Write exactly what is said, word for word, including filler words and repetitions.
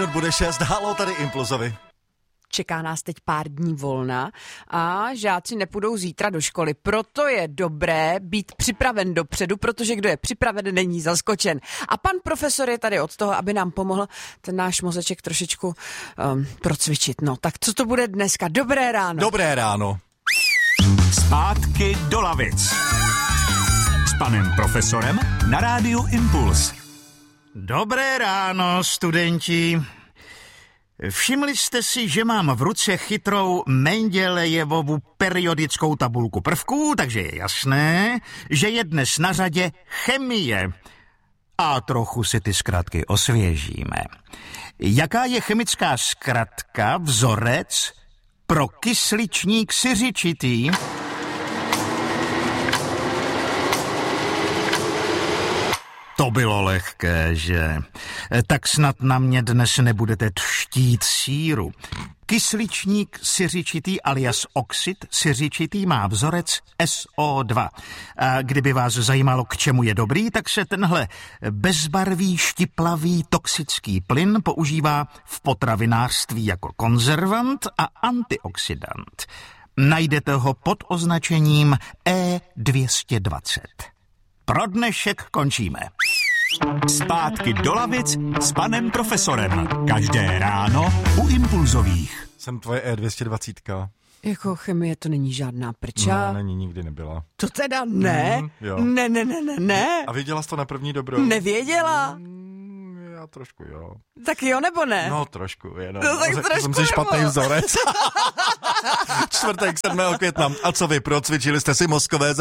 minut bude šest, halo tady Impulzovi. Čeká nás teď pár dní volna a žáci nepůjdou zítra do školy. Proto je dobré být připraven dopředu, protože kdo je připraven, není zaskočen. A pan profesor je tady od toho, aby nám pomohl ten náš mozeček trošičku um, procvičit. No, tak co to bude dneska? Dobré ráno. Dobré ráno. Zpátky do lavic. S panem profesorem na rádiu Impuls. Dobré ráno, studenti. Všimli jste si, že mám v ruce chytrou Mendelejevovu periodickou tabulku prvků, takže je jasné, že je dnes na řadě chemie. A trochu si ty zkratky osvěžíme. Jaká je chemická zkratka, vzorec pro kysličník siřičitý? To bylo lehké, že? Tak snad na mě dnes nebudete třtít síru. Kysličník siřičitý alias oxid siřičitý má vzorec S O dva. A kdyby vás zajímalo, k čemu je dobrý, tak se tenhle bezbarvý, štiplavý, toxický plyn používá v potravinářství jako konzervant a antioxidant. Najdete ho pod označením E dvě stě dvacet. Pro dnešek končíme. Zpátky do lavic s panem profesorem. Každé ráno u Impulzových. Jsem tvoje E dvě stě dvacet. Jako chemie to není žádná prča. No, není, nikdy nebyla. To teda ne? Mm, jo. Ne, ne, ne, ne, ne. A věděla jsi to na první dobrou? Nevěděla. Mm, já trošku jo. Tak jo nebo ne? No trošku, jenom. No, tak Řekl trošku jsem si špatný nebo. vzorec. Čtvrtek sedmého května. A co vy, procvičili jste si mozkové